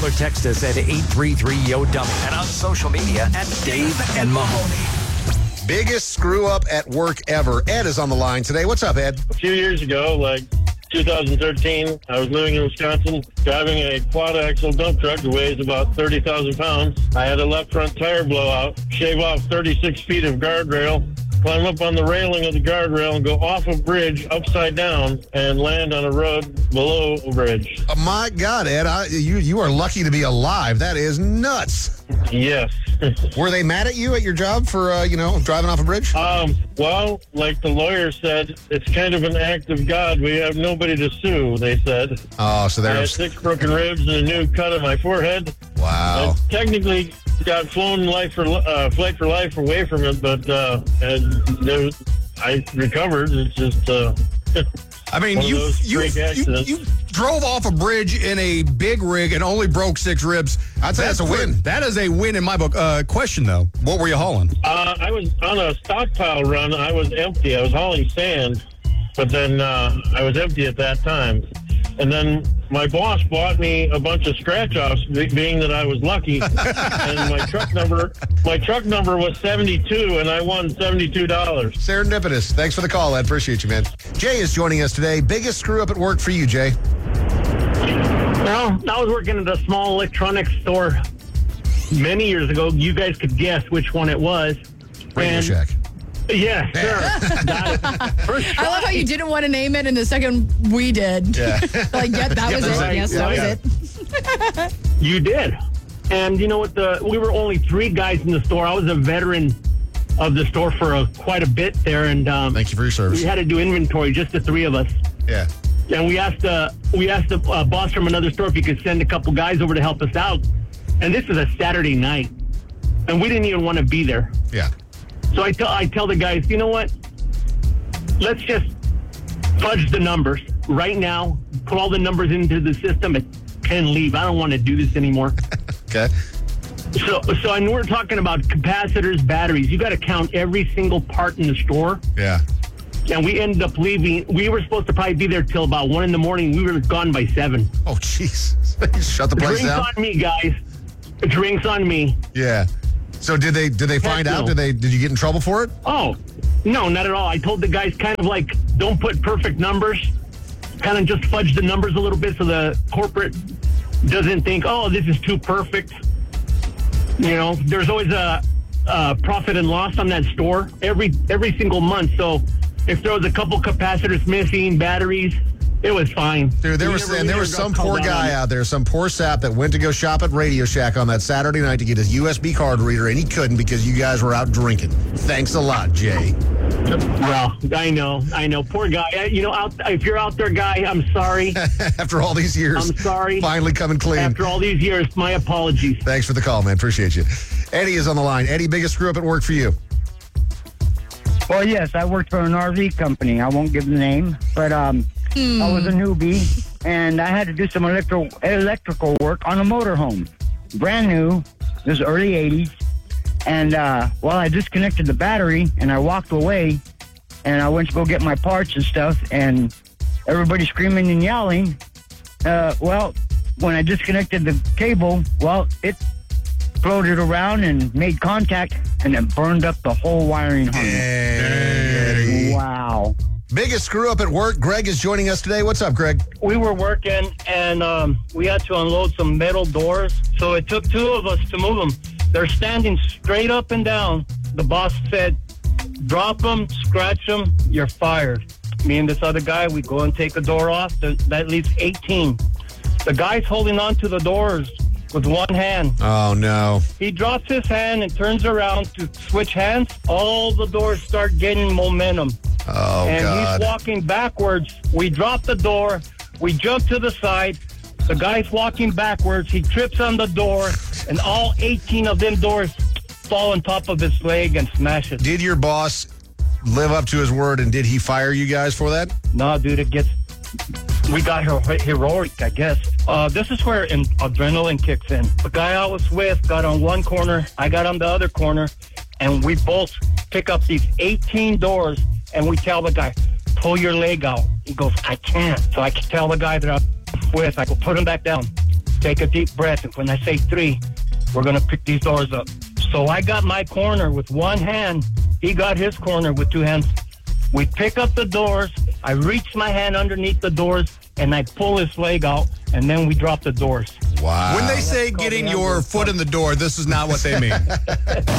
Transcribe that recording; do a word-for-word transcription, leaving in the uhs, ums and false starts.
Call or text us at eight three three, Y O, dummy. And on social media at Dave and Mahoney. Biggest screw up at work ever. Ed is on the line today. What's up, Ed? A few years ago, like two thousand thirteen, I was living in Wisconsin, driving a quad axle dump truck that weighs about thirty thousand pounds. I had a left front tire blowout, shave off thirty-six feet of guardrail, climb up on the railing of the guardrail and go off a bridge upside down and land on a road below a bridge. Oh, my God, Ed, I, you you are lucky to be alive. That is nuts. Yes. Were they mad at you at your job for, uh, you know, driving off a bridge? Um, well, like the lawyer said, it's kind of an act of God. We have nobody to sue, they said. Oh, so I had there's... six broken ribs and a new cut on my forehead. Wow. I technically got flown life for uh, flight for life away from it, but uh, and there was, I recovered. It's just... Uh, I mean, One of you those you, freak you accidents. you drove off a bridge in a big rig and only broke six ribs. I'd say that's a win. That is a win in my book. Uh, question, though. What were you hauling? Uh, I was on a stockpile run. I was empty. I was hauling sand, but then uh, I was empty at that time. And then my boss bought me a bunch of scratch-offs, be- being that I was lucky. And my truck number, my truck number was seventy-two, and I won seventy-two dollars. Serendipitous. Thanks for the call, Ed. Appreciate you, man. Jay is joining us today. Biggest screw up at work for you, Jay? Well, I was working at a small electronics store many years ago. You guys could guess which one it was. Radio And- Shack. Yeah, sure. Got it. First I love how you didn't want to name it, and the second we did. Yeah. Like, yeah, that was that's it. right. Yes, Yeah, that yeah. was it. You did. And you know what? The we were only three guys in the store. I was a veteran of the store for a, quite a bit there, and um, Thank you for your service. we had to do inventory, just the three of us. Yeah. And we asked uh, we asked the uh, boss from another store if he could send a couple guys over to help us out. And this was a Saturday night, and we didn't even want to be there. Yeah. So I tell I tell the guys, you know what? Let's just fudge the numbers right now. Put all the numbers into the system and can leave. I don't want to do this anymore. Okay. So, so and we're talking about capacitors, batteries. You got to count every single part in the store. Yeah. And we ended up leaving. We were supposed to probably be there till about one in the morning. We were gone by seven. Oh, jeez. Shut the place Drinks down. on me, guys. Drinks on me. Yeah. So did they did they find Heck out? no. Did they did you get in trouble for it? Oh, no, not at all. I told the guys kind of like, don't put perfect numbers. Kind of just fudge the numbers a little bit so the corporate doesn't think, oh, this is too perfect. You know, there's always a, a profit and loss on that store every every single month. So if there was a couple capacitors missing, batteries, it was fine. Dude, there We was never- and we there never was got some called poor out on guy it. out there, some poor sap that went to go shop at Radio Shack on that Saturday night to get his U S B card reader, and he couldn't because you guys were out drinking. Thanks a lot, Jay. Well, I know, I know. Poor guy. Uh, You know, out, if you're out there, guy, I'm sorry. After all these years, I'm sorry. finally coming clean. After all these years, my apologies. Thanks for the call, man. Appreciate you. Eddie is on the line. Eddie, biggest screw up at work for you? Well, yes, I worked for an R V company. I won't give the name, but um, I was a newbie, and I had to do some electro- electrical work on a motorhome. Brand new. This was early eighties. And uh, well, I disconnected the battery, and I walked away, and I went to go get my parts and stuff, and everybody screaming and yelling. Uh, well, when I disconnected the cable, well, it floated around and made contact, and it burned up the whole wiring harness. Eddie. Wow. Biggest screw up at work. Greg is joining us today. What's up, Greg? We were working, and um, we had to unload some metal doors. So it took two of us to move them. They're standing straight up and down. The boss said, drop them, scratch them, you're fired. Me and this other guy, we go and take a door off. That leaves eighteen. The guy's holding on to the doors with one hand. Oh, no. He drops his hand and turns around to switch hands. All the doors start getting momentum. Oh, and God. he's walking backwards. We drop the door. We jump to the side. The guy's walking backwards. He trips on the door, and all eighteen of them doors fall on top of his leg and smash it. Did your boss live up to his word, and did he fire you guys for that? No, dude, it gets... We got hero- heroic, I guess. Uh, this is where in- adrenaline kicks in. The guy I was with got on one corner. I got on the other corner, and we both pick up these eighteen doors, and we tell the guy, pull your leg out. He goes, I can't. So I can tell the guy that I'm with, I go, put him back down. take a deep breath. And when I say three, we're going to pick these doors up. So I got my corner with one hand. He got his corner with two hands. We pick up the doors. I reach my hand underneath the doors, and I pull his leg out, and then we drop the doors. Wow. When they say getting your foot in the door, this is not what they mean.